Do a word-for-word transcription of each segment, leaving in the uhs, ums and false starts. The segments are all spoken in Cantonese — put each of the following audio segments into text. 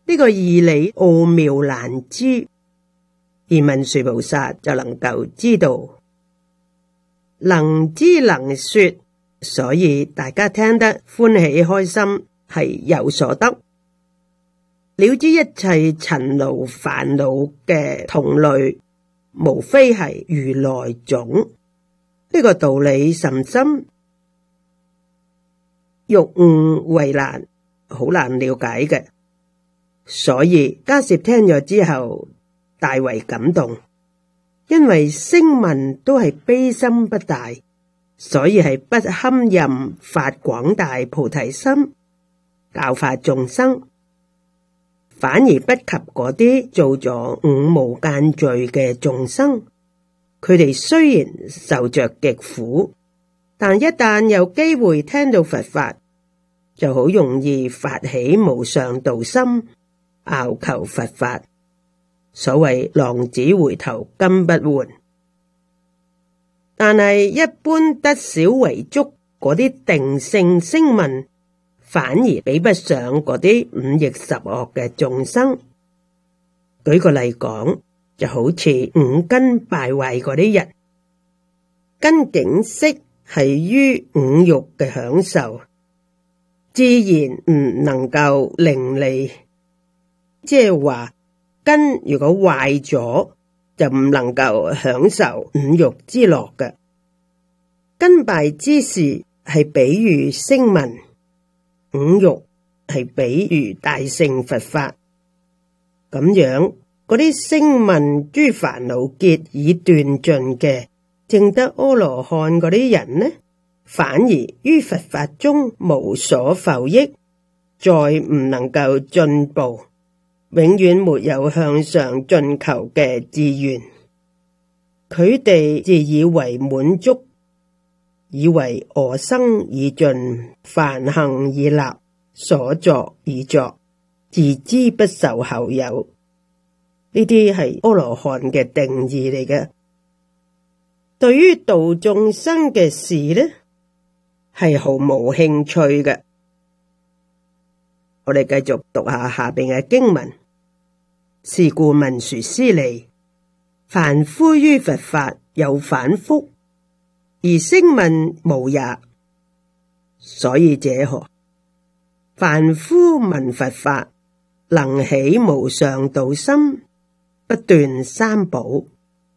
呢個義理奧妙難知，而文殊菩薩就能夠知道，能知能說，所以大家聽得歡喜開心，係有所得。了知一切塵勞煩惱嘅同類，無非係如來種。呢個道理甚深，欲悟為難，好難了解嘅。所以迦葉聽咗之後大為感動，因為聲聞都係悲心不大，所以係不堪任發廣大菩提心教化眾生，反而不及嗰啲做咗五無間罪嘅眾生。佢哋雖然受着極苦，但一旦有機會聽到佛法，就好容易發起無上道心，拗求佛法。所謂浪子回頭金不換。但係一般得少為足嗰啲定性聲聞，反而比不上嗰啲五逆十惡嘅眾生。舉個例講，就好似五根敗壞嗰啲人，根境識係於五欲嘅享受，自然唔能夠伶俐。即係話根如果壞咗，就唔能夠享受五欲之樂嘅。根敗之時係比喻聲聞，五欲係比喻大乘佛法。咁樣嗰啲聲聞諸煩惱結已斷盡嘅證得阿羅漢嗰啲人呢，反而於佛法中無所受益，再唔能夠進步，永遠沒有向上進求嘅志願。佢哋自以為滿足，以為我生已盡，梵行已立，所作已作，自知不受後有。呢啲係阿羅漢嘅定義嚟嘅。對於度眾生嘅事呢，係毫無興趣嘅。我哋繼續讀下下邊嘅經文。是故文殊師利，凡夫於佛法有反覆，而聲聞無也。所以者何？凡夫聞佛法，能起無上道心，不斷三寶，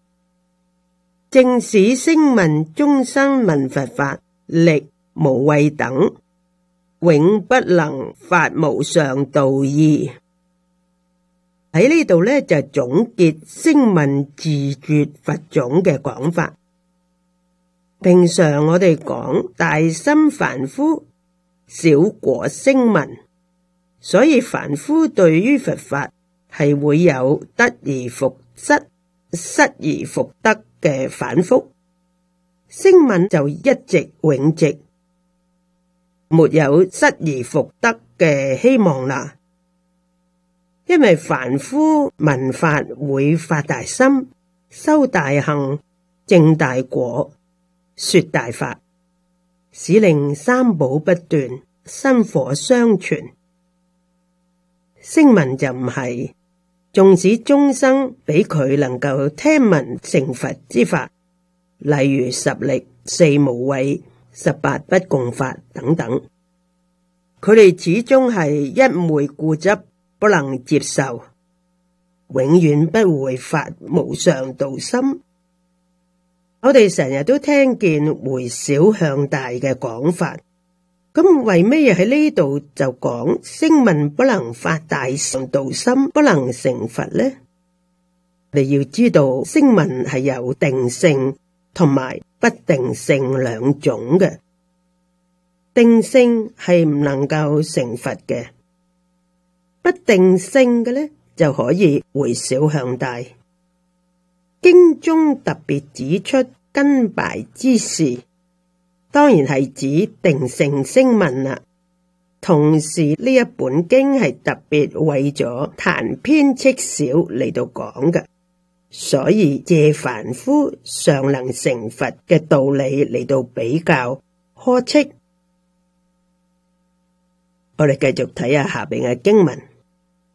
正使聲聞終生聞佛法，力無畏等，永不能發無上道義。喺呢度咧就總結聲聞自絕佛種嘅講法。平常我哋講大心凡夫，小果聲聞，所以凡夫對於佛法係會有得而復失、失而復得嘅反覆。聲聞就一直永直，沒有失而復得嘅希望啦。因為凡夫聞法會發大心、修大行、證大果、說大法，使令三寶不斷、薪火相傳。聲聞就唔係，縱使終生俾佢能夠聽聞成佛之法，例如十力、四無畏、十八不共法等等，佢哋始終係一昧固執，不能接受，永遠不會發無上道心。我哋成日都聽見回小向大嘅講法，咁為咩喺呢度就講聲聞不能發大上道心，不能成佛呢？你要知道聲聞係有定性同埋不定性兩種嘅，定性係唔能夠成佛嘅，不定性嘅呢就可以回小向大。經中特別指出根敗之事，當然係指定性聲聞啦。同時呢一本經係特別為咗談偏斥少嚟到講嘅，所以借凡夫尚能成佛嘅道理嚟到比較呵斥。我哋繼續睇下下邊嘅經文。